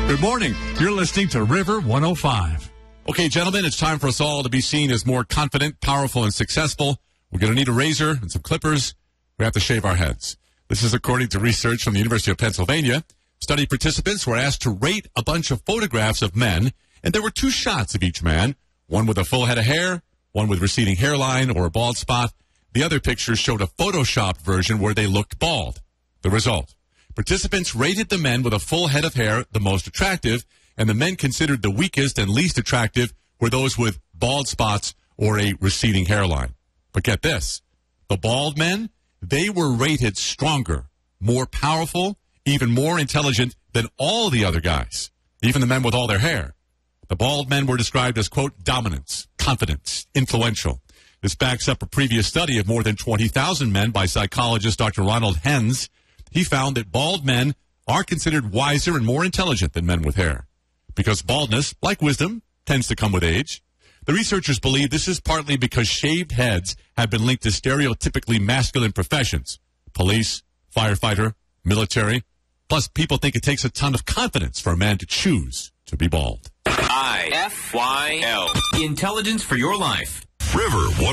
Good morning. You're listening to River 105. Okay, gentlemen, it's time for us all to be seen as more confident, powerful, and successful. We're going to need a razor and some clippers. We have to shave our heads. This is according to research from the University of Pennsylvania. Study participants were asked to rate a bunch of photographs of men, and there were 2 shots of each man, one with a full head of hair, one with receding hairline or a bald spot. The other picture showed a photoshopped version where they looked bald. The result: participants rated the men with a full head of hair the most attractive, and the men considered the weakest and least attractive were those with bald spots or a receding hairline. But get this, the bald men, they were rated stronger, more powerful, even more intelligent than all the other guys, even the men with all their hair. The bald men were described as, quote, dominance, confidence, influential. This backs up a previous study of more than 20,000 men by psychologist Dr. Ronald Hens. He found that bald men are considered wiser and more intelligent than men with hair, because baldness, like wisdom, tends to come with age. The researchers believe this is partly because shaved heads have been linked to stereotypically masculine professions: police, firefighter, military. Plus, people think it takes a ton of confidence for a man to choose to be bald. IFYL. Intelligence for your life. River